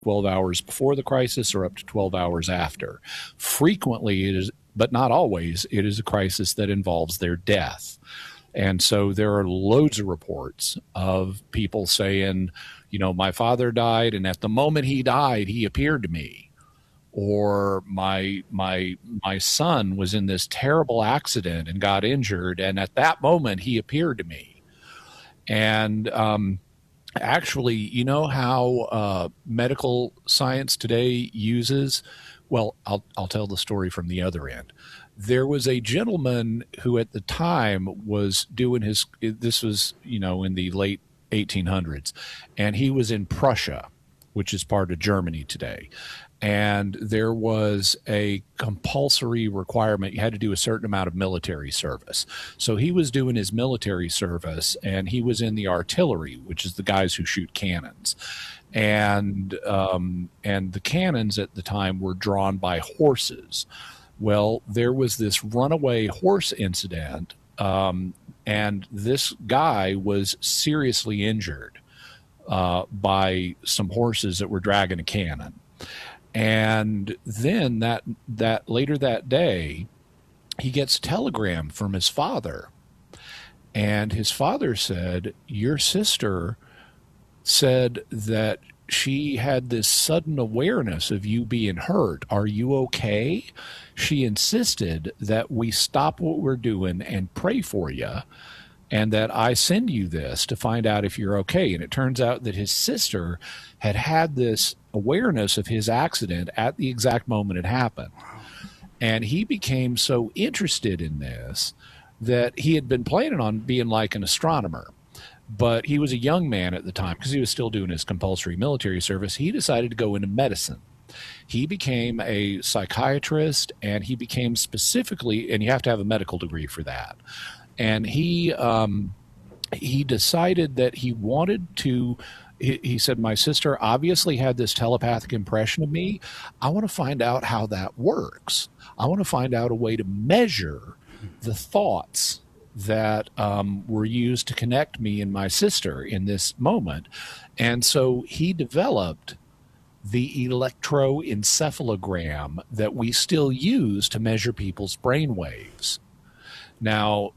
12 hours before the crisis or up to 12 hours after. Frequently, it is, but not always, it is a crisis that involves their death. And so there are loads of reports of people saying, my father died, and at the moment he died, he appeared to me. Or my son was in this terrible accident and got injured, and at that moment he appeared to me. And actually, you know how medical science today uses, well, I'll tell the story from the other end. There was a gentleman who at the time was doing this was, in the late 1800s, and he was in Prussia, which is part of Germany today. And there was a compulsory requirement. You had to do a certain amount of military service. So he was doing his military service, and he was in the artillery, which is the guys who shoot cannons. And the cannons at the time were drawn by horses. Well, there was this runaway horse incident, and this guy was seriously injured by some horses that were dragging a cannon. And then that later that day, he gets a telegram from his father. And his father said, your sister said that she had this sudden awareness of you being hurt. Are you okay? She insisted that we stop what we're doing and pray for you, and that I send you this to find out if you're okay. And it turns out that his sister had this awareness of his accident at the exact moment it happened. And he became so interested in this that he had been planning on being like an astronomer. But he was a young man at the time because he was still doing his compulsory military service. He decided to go into medicine. He became a psychiatrist, and he became specifically, and you have to have a medical degree for that. And he decided that he wanted to, he said, my sister obviously had this telepathic impression of me. I want to find out how that works. I want to find out a way to measure the thoughts that were used to connect me and my sister in this moment. And so he developed the electroencephalogram that we still use to measure people's brain waves. Now,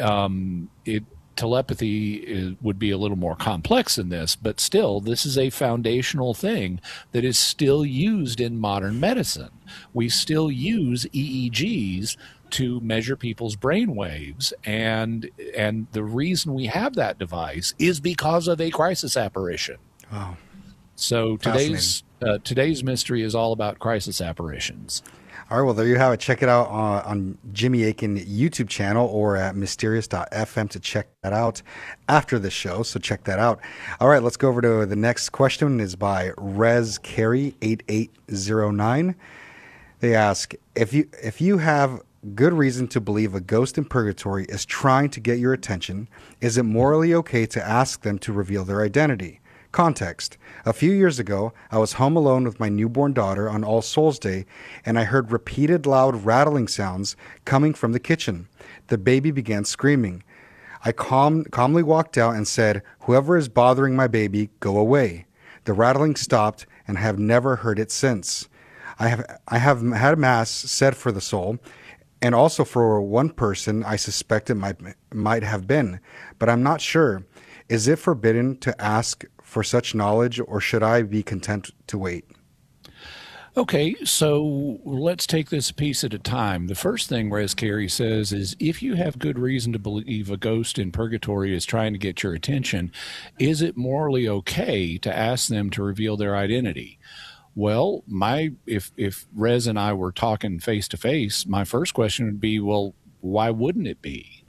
telepathy would be a little more complex than this, but still, this is a foundational thing that is still used in modern medicine. We still use EEGs to measure people's brain waves, and the reason we have that device is because of a crisis apparition. Wow. So today's mystery is all about crisis apparitions. All right, well, there you have it. Check it out on Jimmy Akin YouTube channel or at mysterious.fm to check that out after the show. So check that out. All right, let's go over to the next question. Is by Rez Carey 8809. They ask, if you have good reason to believe a ghost in purgatory is trying to get your attention, is it morally okay to ask them to reveal their identity? Context. A few years ago, I was home alone with my newborn daughter on All Souls Day, and I heard repeated loud rattling sounds coming from the kitchen. The baby began screaming. I calmly walked out and said, "Whoever is bothering my baby, go away." The rattling stopped, and I have never heard it since. I have had mass said for the soul, and also for one person I suspect it might have been, but I'm not sure. Is it forbidden to ask for such knowledge, or should I be content to wait? Okay, so let's take this a piece at a time. The first thing Rez Carey says is, if you have good reason to believe a ghost in purgatory is trying to get your attention, is it morally okay to ask them to reveal their identity? Well, if Rez and I were talking face to face, my first question would be, well, why wouldn't it be?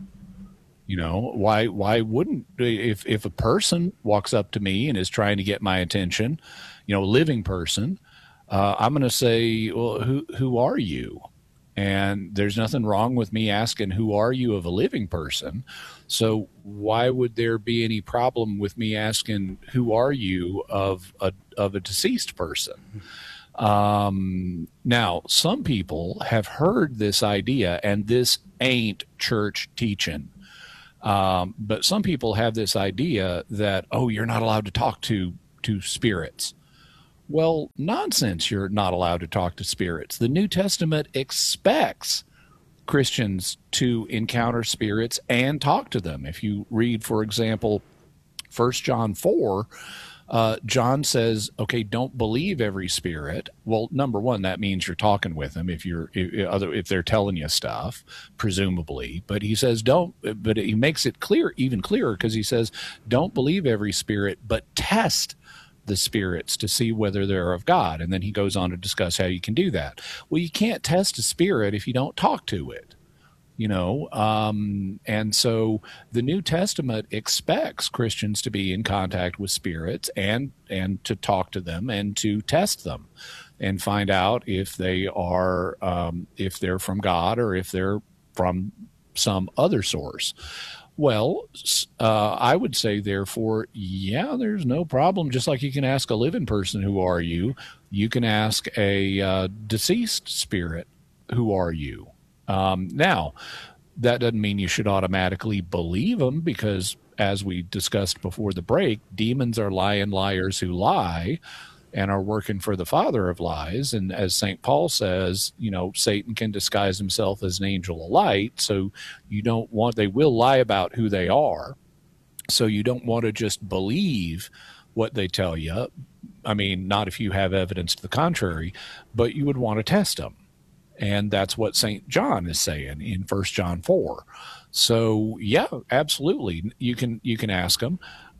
Why wouldn't, if a person walks up to me and is trying to get my attention, a living person, I'm going to say, well, who are you? And there's nothing wrong with me asking, who are you, of a living person? So why would there be any problem with me asking, who are you, of a deceased person? Now, some people have heard this idea, and this ain't church teaching. But some people have this idea that, you're not allowed to talk to spirits. Well, nonsense. You're not allowed to talk to spirits. The New Testament expects Christians to encounter spirits and talk to them. If you read, for example, 1 John 4, John says, okay, don't believe every spirit. Well, number one, that means you're talking with them if they're telling you stuff, presumably. But he says but he makes it clear, even clearer, because he says, don't believe every spirit, but test the spirits to see whether they're of God. And then he goes on to discuss how you can do that. Well, you can't test a spirit if you don't talk to it. And so the New Testament expects Christians to be in contact with spirits and to talk to them and to test them and find out if they are, if they're from God or if they're from some other source. Well, I would say, therefore, yeah, there's no problem. Just like you can ask a living person, who are you? You can ask a deceased spirit, who are you? Now, that doesn't mean you should automatically believe them, because, as we discussed before the break, demons are lying liars who lie and are working for the father of lies. And as St. Paul says, Satan can disguise himself as an angel of light. So they will lie about who they are. So you don't want to just believe what they tell you. I mean, not if you have evidence to the contrary, but you would want to test them. And that's what St. John is saying in 1 John 4. So, yeah, absolutely. You can ask them.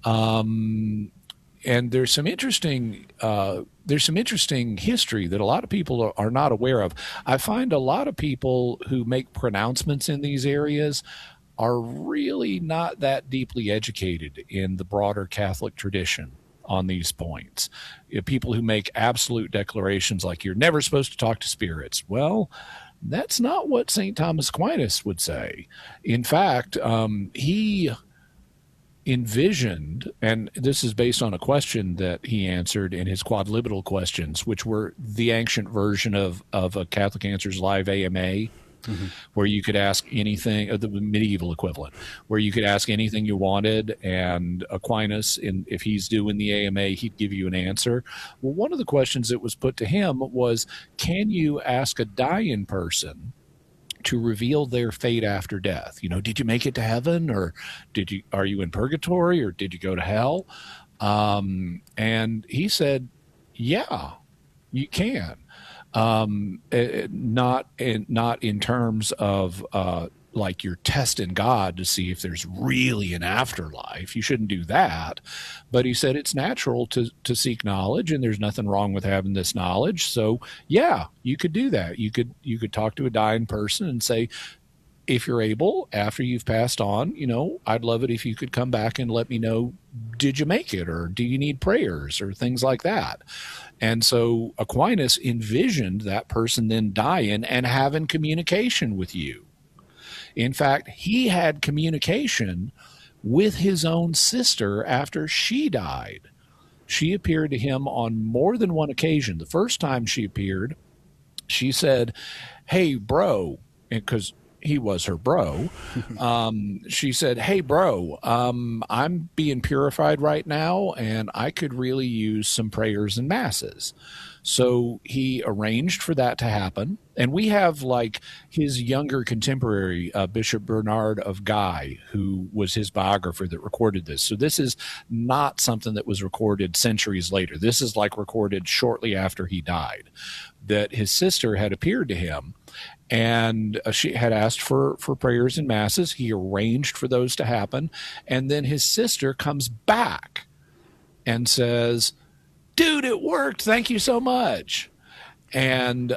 And there's some interesting history that a lot of people are not aware of. I find a lot of people who make pronouncements in these areas are really not that deeply educated in the broader Catholic tradition on these points. People who make absolute declarations like you're never supposed to talk to spirits. Well, that's not what St. Thomas Aquinas would say. In fact, he envisioned, and this is based on a question that he answered in his Quadlibital Questions, which were the ancient version of a Catholic Answers Live AMA, where you could ask anything, the medieval equivalent, where you could ask anything you wanted, and Aquinas, if he's doing the AMA, he'd give you an answer. Well, one of the questions that was put to him was, can you ask a dying person to reveal their fate after death? Did you make it to heaven, or are you in purgatory, or did you go to hell? And he said, yeah, you can. Not in terms of like you're testing God to see if there's really an afterlife. You shouldn't do that. But he said it's natural to seek knowledge, and there's nothing wrong with having this knowledge. So yeah, you could do that. You could talk to a dying person and say, if you're able, after you've passed on, I'd love it if you could come back and let me know, did you make it, or do you need prayers, or things like that. And so Aquinas envisioned that person then dying and having communication with you. In fact, he had communication with his own sister after she died. She appeared to him on more than one occasion. The first time she appeared, she said, hey, bro, because he was her bro. She said, hey, bro, I'm being purified right now, and I could really use some prayers and masses. So he arranged for that to happen. And we have like his younger contemporary, Bishop Bernard of Guy, who was his biographer, that recorded this. So this is not something that was recorded centuries later. This is like recorded shortly after he died, that his sister had appeared to him, and she had asked for prayers and masses. He arranged for those to happen. And then his sister comes back and says, dude, it worked. Thank you so much. And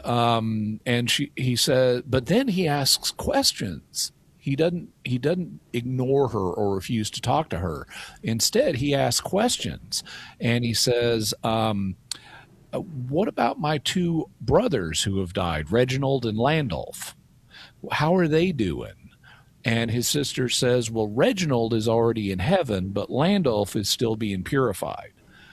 he said, but then he asks questions. He doesn't ignore her or refuse to talk to her. Instead, he asks questions, and he says, what about my two brothers who have died, Reginald and Landulf? How are they doing? And his sister says, well, Reginald is already in heaven, but Landulf is still being purified.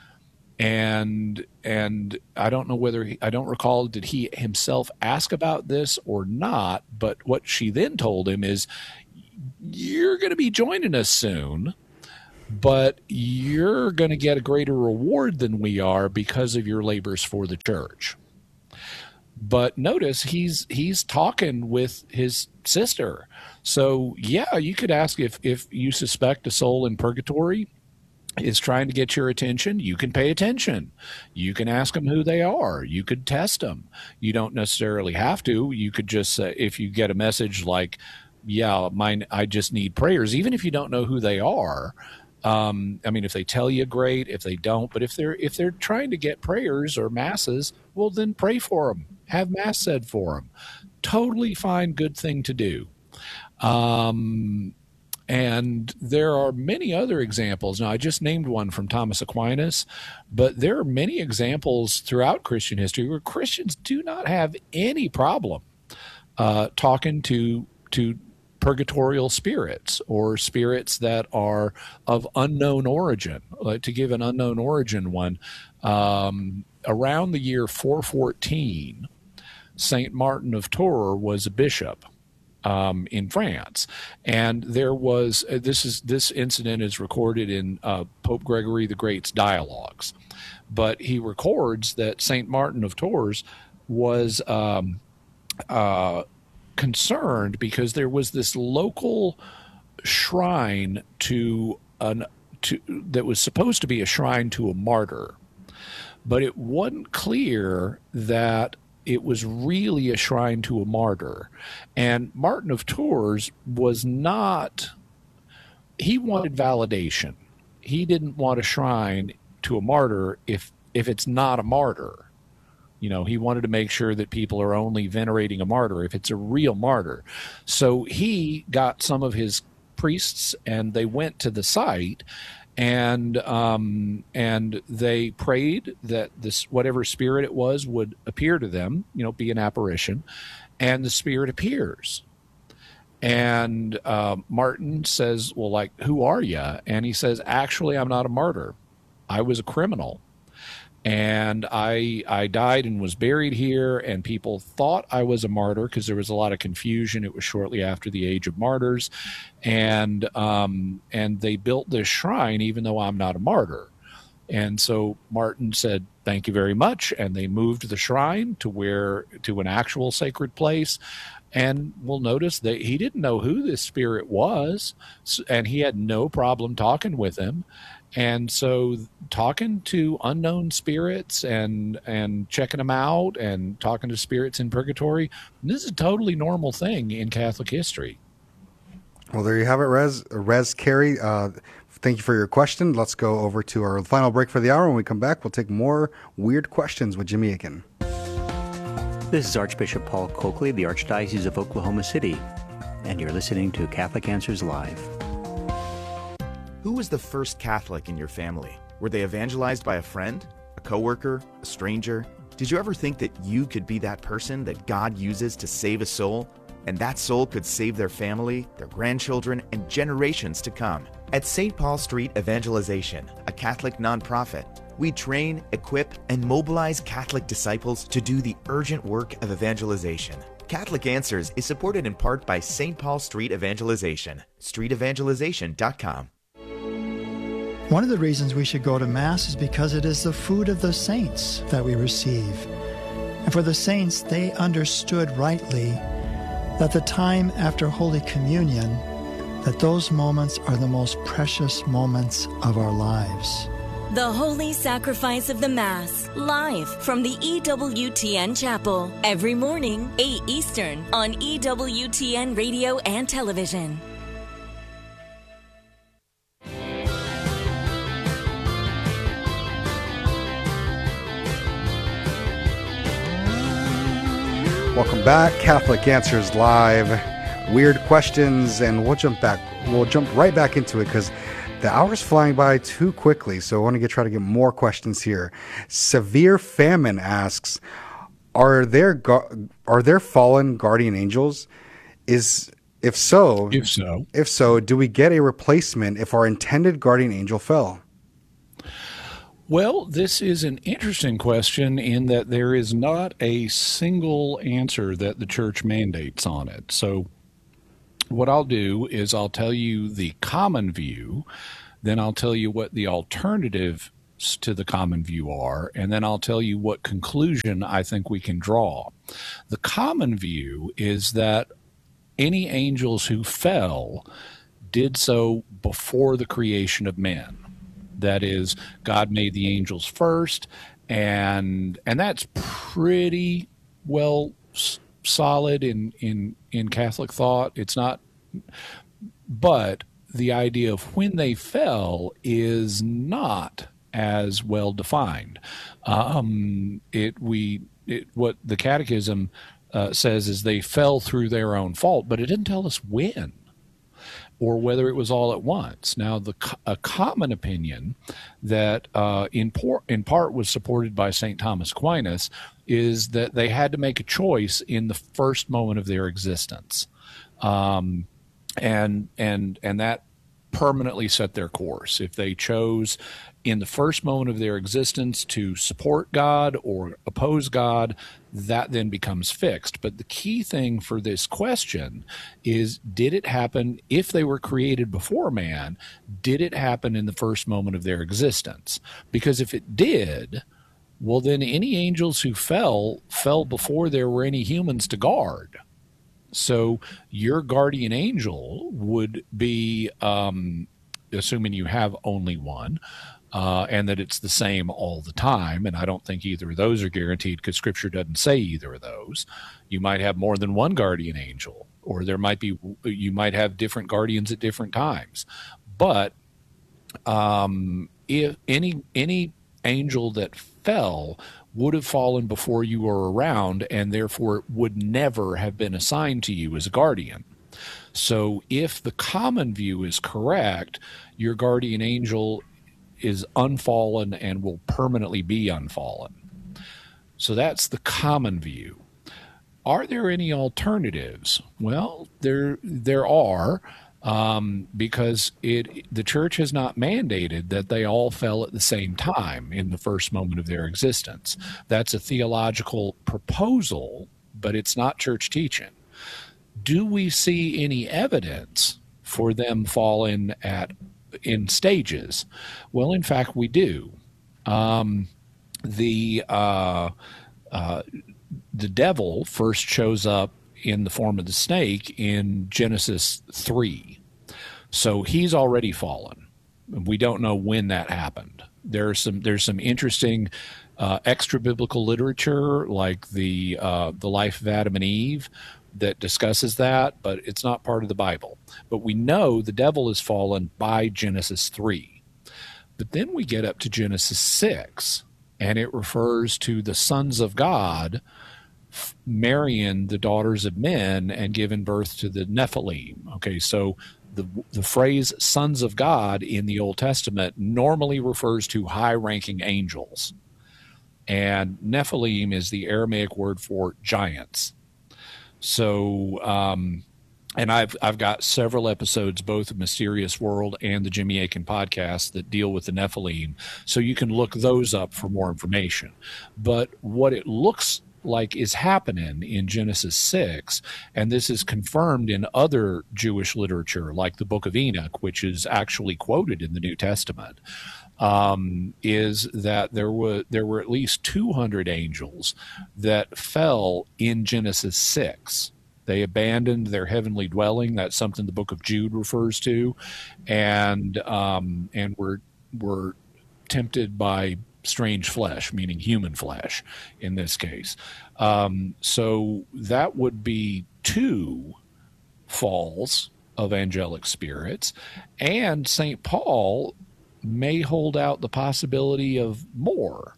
And I don't know I don't recall, did he himself ask about this or not, but what she then told him is, you're going to be joining us soon, but you're going to get a greater reward than we are because of your labors for the church. But notice he's talking with his sister. So yeah, you could ask if you suspect a soul in purgatory is trying to get your attention, you can pay attention. You can ask them who they are. You could test them. You don't necessarily have to. You could just say, if you get a message like, yeah, I just need prayers, even if you don't know who they are. I mean, if they tell you, great. If they don't, but if they're trying to get prayers or masses, well, then pray for them. Have mass said for them. Totally fine, good thing to do. And there are many other examples. Now, I just named one from Thomas Aquinas, but there are many examples throughout Christian history where Christians do not have any problem talking to purgatorial spirits or spirits that are of unknown origin. To give an unknown origin one, around the year 414, Saint Martin of Tours was a bishop in France, and there was this incident is recorded in Pope Gregory the Great's dialogues, but he records that Saint Martin of Tours was concerned because there was this local shrine that was supposed to be a shrine to a martyr, but it wasn't clear that it was really a shrine to a martyr. And Martin of Tours was not, he wanted validation. He didn't want a shrine to a martyr if it's not a martyr. You know, he wanted to make sure that people are only venerating a martyr if it's a real martyr. So he got some of his priests and they went to the site, and they prayed that this, whatever spirit it was, would appear to them, you know, be an apparition, and the spirit appears. And Martin says, well, like, who are you? And he says, actually, I'm not a martyr. I was a criminal. And I died and was buried here, and people thought I was a martyr because there was a lot of confusion. It was shortly after the Age of Martyrs, and they built this shrine even though I'm not a martyr. And so Martin said, thank you very much, and they moved the shrine to an actual sacred place. And we'll notice that he didn't know who this spirit was, and he had no problem talking with him. And so talking to unknown spirits and checking them out and talking to spirits in purgatory, this is a totally normal thing in Catholic history. Well, there you have it, Rez Carey. Thank you for your question. Let's go over to our final break for the hour. When we come back, we'll take more weird questions with Jimmy Akin. This is Archbishop Paul Coakley, the Archdiocese of Oklahoma City, and you're listening to Catholic Answers Live. Who was the first Catholic in your family? Were they evangelized by a friend, a coworker, a stranger? Did you ever think that you could be that person that God uses to save a soul? And that soul could save their family, their grandchildren, and generations to come. At St. Paul Street Evangelization, a Catholic nonprofit, we train, equip, and mobilize Catholic disciples to do the urgent work of evangelization. Catholic Answers is supported in part by St. Paul Street Evangelization, streetevangelization.com. One of the reasons we should go to Mass is because it is the food of the saints that we receive. And for the saints, they understood rightly that the time after Holy Communion, that those moments are the most precious moments of our lives. The Holy Sacrifice of the Mass, live from the EWTN Chapel, every morning, 8 Eastern, on EWTN Radio and Television. Welcome back, Catholic Answers Live. Weird questions, and we'll jump right back into it because the hour's flying by too quickly. So I want to try to get more questions here. Severe Famine asks, are there fallen guardian angels? If so, do we get a replacement if our intended guardian angel fell? Well, this is an interesting question in that there is not a single answer that the church mandates on it. So what I'll do is I'll tell you the common view then I'll tell you what the alternatives to the common view are, and then I'll tell you what conclusion I think we can draw. The common view is that any angels who fell did so before the creation of men. That is, God made the angels first, and that's pretty well solid in Catholic thought. It's not, but the idea of when they fell is not as well defined. What the Catechism says is they fell through their own fault, but it didn't tell us when or whether it was all at once. Now, a common opinion that in part was supported by St. Thomas Aquinas is that they had to make a choice in the first moment of their existence, and that permanently set their course. If they chose in the first moment of their existence to support God or oppose God, that then becomes fixed. But the key thing for this question is, did it happen, if they were created before man, did it happen in the first moment of their existence? Because if it did, well, then any angels who fell before there were any humans to guard. So your guardian angel would be, assuming you have only one, and that it's the same all the time. And I don't think either of those are guaranteed, because Scripture doesn't say either of those. You might have more than one guardian angel, or you might have different guardians at different times. But if any angel that fell would have fallen before you were around, and therefore would never have been assigned to you as a guardian. So if the common view is correct, your guardian angel is unfallen and will permanently be unfallen. So that's the common view. Are there any alternatives? Well, there are, because the church has not mandated that they all fell at the same time in the first moment of their existence. That's a theological proposal, but it's not church teaching. Do we see any evidence for them falling in stages? Well, in fact, we do. The devil first shows up in the form of the snake in Genesis 3. So he's already fallen. We don't know when that happened. There's some interesting extra biblical literature, like the life of Adam and Eve, that discusses that, but it's not part of the Bible. But we know the devil is fallen by Genesis 3. But then we get up to Genesis 6, and it refers to the sons of God marrying the daughters of men and giving birth to the Nephilim. Okay, so the phrase sons of God in the Old Testament normally refers to high-ranking angels. And Nephilim is the Aramaic word for giants. So, and I've got several episodes, both of Mysterious World and the Jimmy Akin podcast, that deal with the Nephilim. So you can look those up for more information. But what it looks like is happening in Genesis 6, and this is confirmed in other Jewish literature, like the Book of Enoch, which is actually quoted in the New Testament, is that there were at least 200 angels that fell in Genesis 6. They abandoned their heavenly dwelling. That's something the Book of Jude refers to, and were tempted by strange flesh, meaning human flesh in this case. So that would be 2 falls of angelic spirits, and St. Paul may hold out the possibility of more,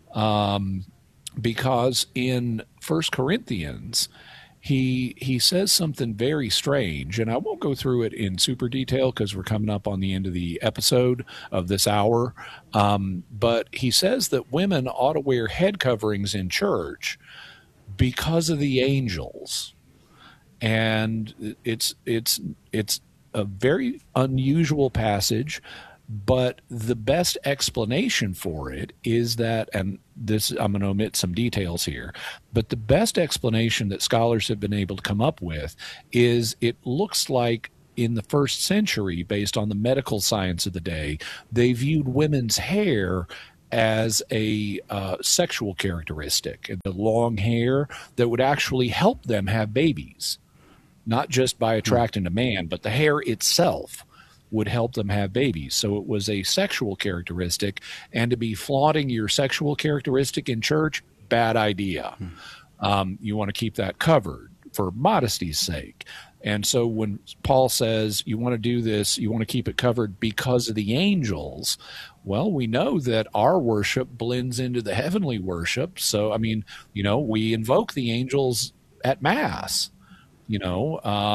because in 1 Corinthians, he says something very strange, and I won't go through it in super detail because we're coming up on the end of the episode of this hour, but he says that women ought to wear head coverings in church because of the angels. And it's a very unusual passage, but the best explanation for it is that, and this, I'm going to omit some details here, but the best explanation that scholars have been able to come up with is it looks like in the first century, based on the medical science of the day, they viewed women's hair as a sexual characteristic, and the long hair that would actually help them have babies, not just by attracting a man, but the hair itself would help them have babies. So it was a sexual characteristic, and to be flaunting your sexual characteristic in church, bad idea. You want to keep that covered for modesty's sake. And so when Paul says you want to do this, you want to keep it covered because of the angels, well, we know that our worship blends into the heavenly worship. So, I mean, you know, we invoke the angels at Mass, you know,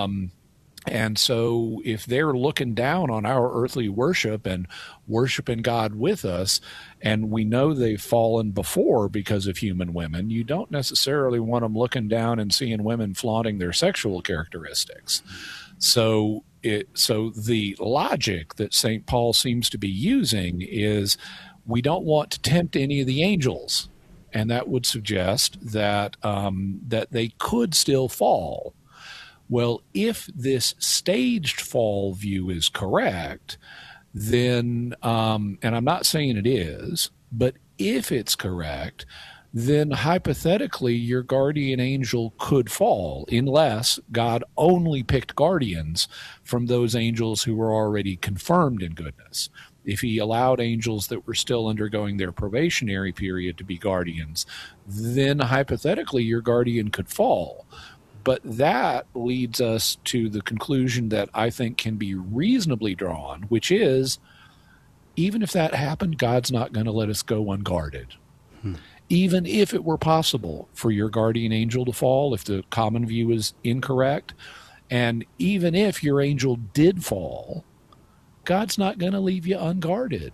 and so if they're looking down on our earthly worship and worshiping God with us, and we know they've fallen before because of human women, you don't necessarily want them looking down and seeing women flaunting their sexual characteristics. So the logic that St. Paul seems to be using is we don't want to tempt any of the angels, and that would suggest that that they could still fall. Well, if this staged fall view is correct, then, and I'm not saying it is, but if it's correct, then hypothetically your guardian angel could fall, unless God only picked guardians from those angels who were already confirmed in goodness. If he allowed angels that were still undergoing their probationary period to be guardians, then hypothetically your guardian could fall. But that leads us to the conclusion that I think can be reasonably drawn, which is, even if that happened, God's not going to let us go unguarded. Even if it were possible for your guardian angel to fall, if the common view is incorrect, and even if your angel did fall, God's not going to leave you unguarded.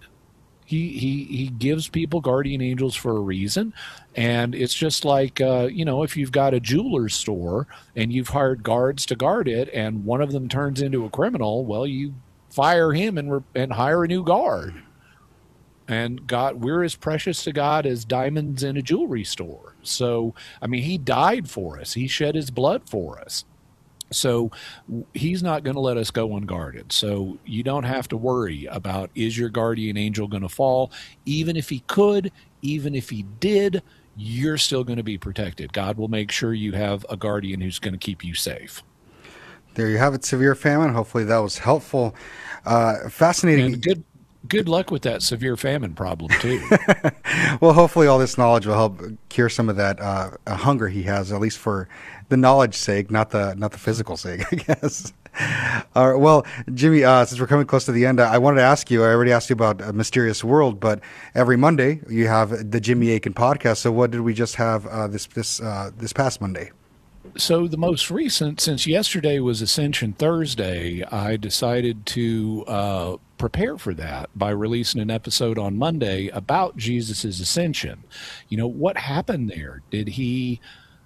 He gives people guardian angels for a reason, and it's just like, you know, if you've got a jeweler's store and you've hired guards to guard it and one of them turns into a criminal, well, you fire him and hire a new guard. And God, we're as precious to God as diamonds in a jewelry store. So, I mean, he died for us. He shed his blood for us. So he's not going to let us go unguarded. So you don't have to worry about, is your guardian angel going to fall? Even if he could, even if he did, you're still going to be protected. God will make sure you have a guardian who's going to keep you safe. There you have it, Severe Famine. Hopefully that was helpful. Fascinating. And good luck with that severe famine problem, too. Well, hopefully all this knowledge will help cure some of that hunger he has, at least for the knowledge sake, not the physical sake, I guess. All right, well, Jimmy, since we're coming close to the end, I wanted to ask you, I already asked you about A Mysterious World, but every Monday you have the Jimmy Akin podcast. So what did we just have this past Monday? So the most recent, since yesterday was Ascension Thursday, I decided to prepare for that by releasing an episode on Monday about Jesus's ascension. You know, what happened there? Did he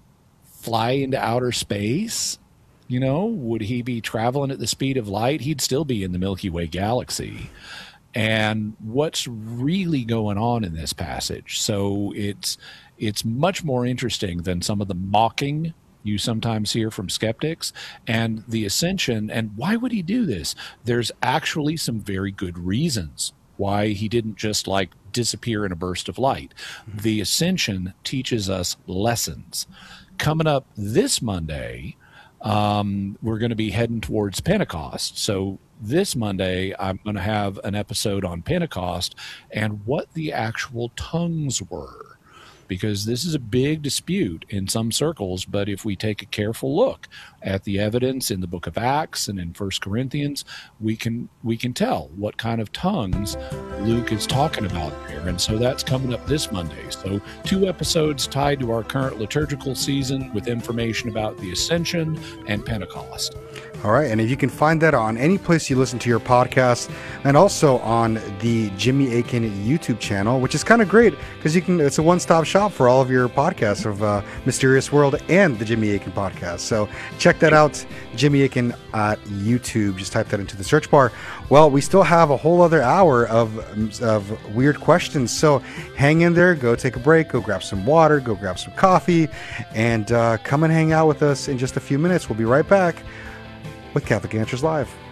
fly into outer space? You know, would he be traveling at the speed of light? He'd still be in the Milky Way galaxy. And what's really going on in this passage? So it's much more interesting than some of the mocking you sometimes hear from skeptics, and the ascension. And why would he do this? There's actually some very good reasons why he didn't just like disappear in a burst of light. The ascension teaches us lessons. Coming up this Monday, we're going to be heading towards Pentecost. So this Monday, I'm going to have an episode on Pentecost and what the actual tongues were, because this is a big dispute in some circles. But if we take a careful look at the evidence in the book of Acts and in 1 Corinthians, we can tell what kind of tongues Luke is talking about there. And so that's coming up this Monday. So 2 episodes tied to our current liturgical season with information about the Ascension and Pentecost. All right, and if you can find that on any place you listen to your podcast, and also on the Jimmy Akin YouTube channel, which is kind of great because it's a one-stop shop for all of your podcasts of Mysterious World and the Jimmy Akin podcast. So check that out, Jimmy Akin at YouTube. Just type that into the search bar. Well, we still have a whole other hour of weird questions, so hang in there, go take a break, go grab some water, go grab some coffee, and come and hang out with us in just a few minutes. We'll be right back with Catholic Answers Live.